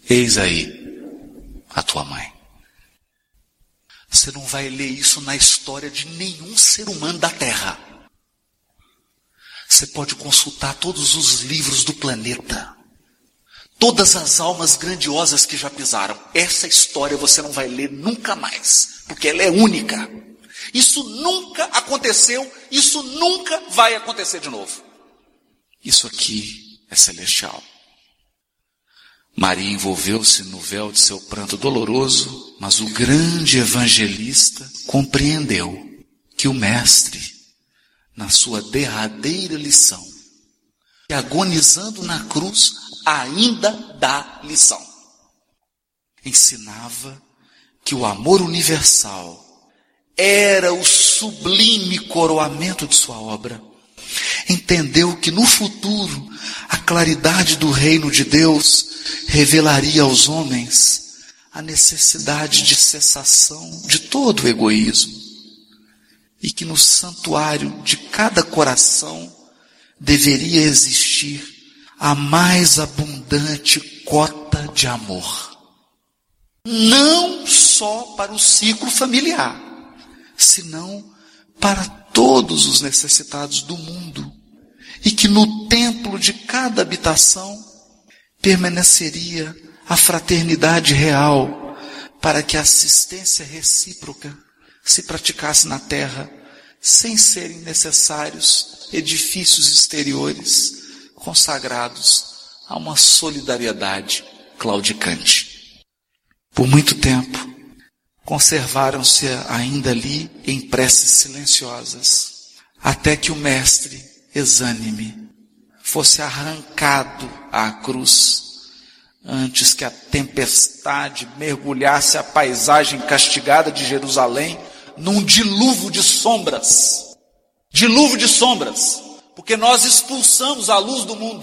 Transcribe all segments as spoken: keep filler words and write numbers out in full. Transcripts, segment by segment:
eis aí a tua mãe. Você não vai ler isso na história de nenhum ser humano da Terra. Você pode consultar todos os livros do planeta. Todas as almas grandiosas que já pisaram. Essa história você não vai ler nunca mais. Porque ela é única. Isso nunca aconteceu. Isso nunca vai acontecer de novo. Isso aqui é celestial. Maria envolveu-se no véu de seu pranto doloroso, mas o grande evangelista compreendeu que o Mestre, na sua derradeira lição, que agonizando na cruz, ainda dá lição. Ensinava que o amor universal era o sublime coroamento de sua obra. Entendeu que no futuro a claridade do reino de Deus revelaria aos homens a necessidade de cessação de todo o egoísmo e que no santuário de cada coração deveria existir a mais abundante cota de amor. Não só para o ciclo familiar, senão para todos os necessitados do mundo, e que no templo de cada habitação permaneceria a fraternidade real, para que a assistência recíproca se praticasse na terra, sem serem necessários edifícios exteriores consagrados a uma solidariedade claudicante. Por muito tempo, conservaram-se ainda ali em preces silenciosas, até que o Mestre, exânime, fosse arrancado à cruz, antes que a tempestade mergulhasse a paisagem castigada de Jerusalém num dilúvio de sombras. Dilúvio de sombras, porque nós expulsamos a luz do mundo.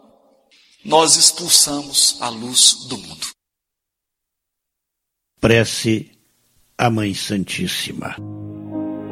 Nós expulsamos a luz do mundo. Prece à Mãe Santíssima.